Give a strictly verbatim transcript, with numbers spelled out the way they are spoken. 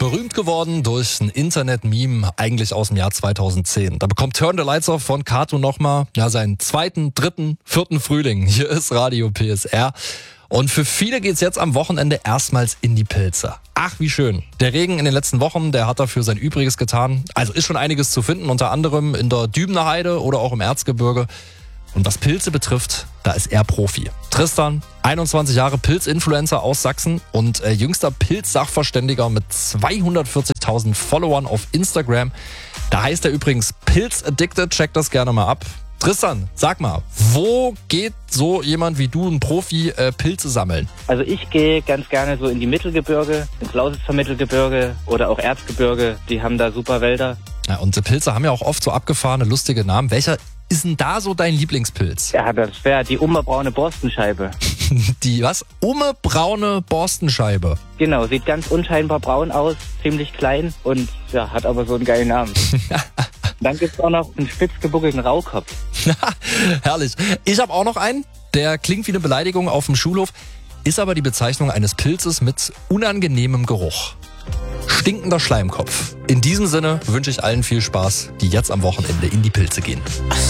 berühmt geworden durch ein Internet-Meme eigentlich aus dem Jahr zweitausendzehn. Da bekommt Turn the Lights Off von Kato nochmal ja, seinen zweiten, dritten, vierten Frühling. Hier ist Radio P S R. Und für viele geht's jetzt am Wochenende erstmals in die Pilze. Ach, wie schön. Der Regen in den letzten Wochen, der hat dafür sein Übriges getan. Also ist schon einiges zu finden, unter anderem in der Dübener Heide oder auch im Erzgebirge. Und was Pilze betrifft, da ist er Profi. Tristan, einundzwanzig Jahre Pilzinfluencer aus Sachsen und äh, jüngster Pilz-Sachverständiger mit zweihundertvierzigtausend Followern auf Instagram. Da heißt er übrigens Pilz Addicted, checkt das gerne mal ab. Tristan, sag mal, wo geht so jemand wie du, ein Profi, äh, Pilze sammeln? Also ich gehe ganz gerne so in die Mittelgebirge, ins Lausitzer Mittelgebirge oder auch Erzgebirge. Die haben da super Wälder. Ja, und die Pilze haben ja auch oft so abgefahrene, lustige Namen. Welcher ist denn da so dein Lieblingspilz? Ja, das wäre die ummerbraune Borstenscheibe. Die was? Ummerbraune Borstenscheibe. Genau, sieht ganz unscheinbar braun aus, ziemlich klein und ja, hat aber so einen geilen Namen. Dann gibt's auch noch einen spitz gebuckelten Rauhkopf. Herrlich. Ich habe auch noch einen, der klingt wie eine Beleidigung auf dem Schulhof, ist aber die Bezeichnung eines Pilzes mit unangenehmem Geruch. Stinkender Schleimkopf. In diesem Sinne wünsche ich allen viel Spaß, die jetzt am Wochenende in die Pilze gehen.